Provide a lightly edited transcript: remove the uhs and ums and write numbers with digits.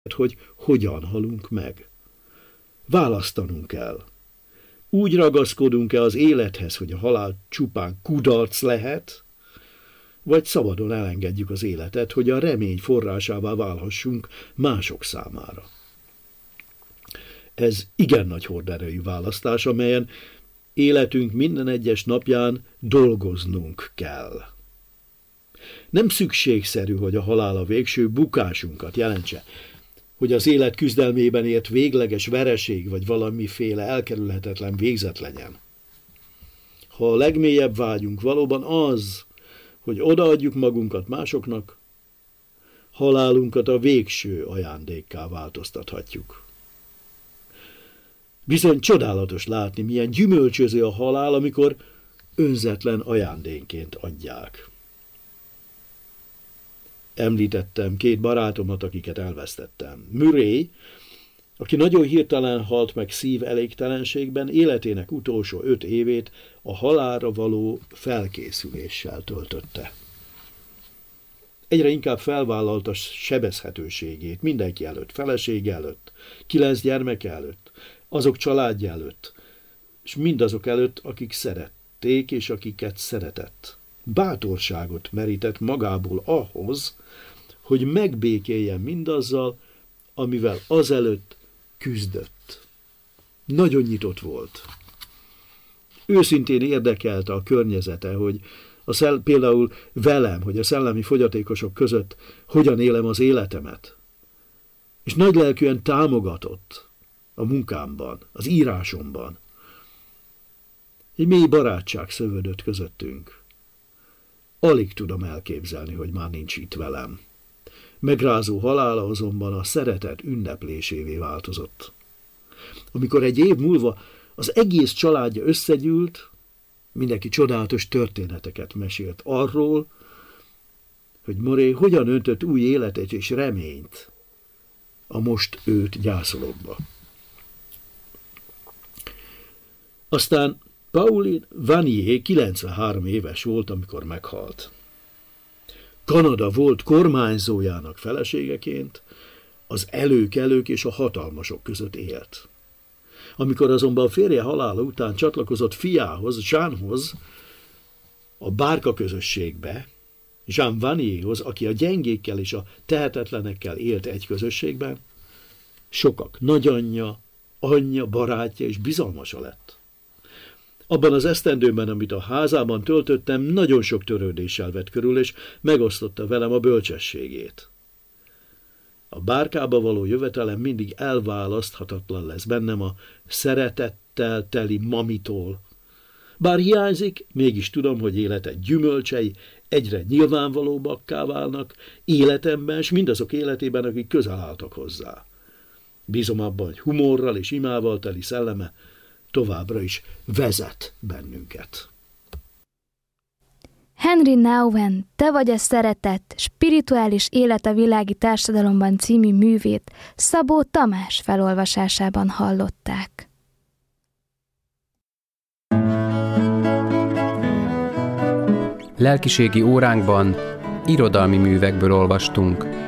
hogy hogyan halunk meg. Választanunk kell. Úgy ragaszkodunk-e az élethez, hogy a halál csupán kudarc lehet, vagy szabadon elengedjük az életet, hogy a remény forrásává válhassunk mások számára. Ez igen nagy horderejű választás, amelyen életünk minden egyes napján dolgoznunk kell. Nem szükségszerű, hogy a halál a végső bukásunkat jelentse, hogy az élet küzdelmében ért végleges vereség vagy valamiféle elkerülhetetlen végzet legyen. Ha a legmélyebb vágyunk valóban az, hogy odaadjuk magunkat másoknak, halálunkat a végső ajándékká változtathatjuk. Bizony csodálatos látni, milyen gyümölcsöző a halál, amikor önzetlen ajándékként adják. Említettem 2 barátomat, akiket elvesztettem. Murray, aki nagyon hirtelen halt meg szív elégtelenségben, életének utolsó 5 évét a halálra való felkészüléssel töltötte. Egyre inkább felvállalta sebezhetőségét mindenki előtt, felesége előtt, 9 gyermeke előtt, azok családja előtt, és mindazok előtt, akik szerették és akiket szeretett. Bátorságot merített magából ahhoz, hogy megbékéljen mindazzal, amivel azelőtt küzdött. Nagyon nyitott volt. Őszintén érdekelte a környezete, hogy például velem, hogy a szellemi fogyatékosok között hogyan élem az életemet. És nagylelkűen támogatott a munkámban, az írásomban. Egy mély barátság szövődött közöttünk. Alig tudom elképzelni, hogy már nincs itt velem. Megrázó halála azonban a szeretet ünneplésévé változott. Amikor egy év múlva az egész családja összegyűlt, mindenki csodálatos történeteket mesélt arról, hogy Murray hogyan öntött új életet és reményt a most őt gyászolókba. Aztán Pauline Vanier 93 éves volt, amikor meghalt. Kanada volt kormányzójának feleségeként, az előkelők és a hatalmasok között élt. Amikor azonban férje halála után csatlakozott fiához, Jeanhoz, a bárka közösségbe, Jean Vanierhoz, aki a gyengékkel és a tehetetlenekkel élt egy közösségben, sokak nagyanyja, anyja, barátja és bizalmasa lett. Abban az esztendőben, amit a házában töltöttem, nagyon sok törődéssel vett körül, és megosztotta velem a bölcsességét. A bárkába való jövetelem mindig elválaszthatatlan lesz bennem a szeretettel teli mamitól. Bár hiányzik, mégis tudom, hogy élete gyümölcsei egyre nyilvánvalóbbakká válnak életemben, és mindazok életében, akik közel álltak hozzá. Bízom abban, hogy humorral és imával teli szelleme továbbra is vezet bennünket. Henry Nouwen, Te vagy a szeretet, spirituális élet a világi társadalomban című művét Szabó Tamás felolvasásában hallották. Lelkiségi óránkban irodalmi művekből olvastunk.